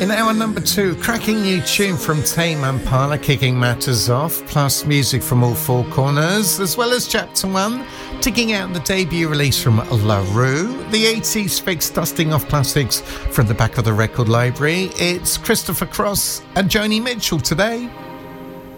In hour number 2, cracking new tune from Tame Impala kicking matters off, plus music from all four corners, as well as Chapter 1, digging out the debut release from La Rue, the 80s fix dusting off classics from the back of the record library. It's Christopher Cross and Joni Mitchell today.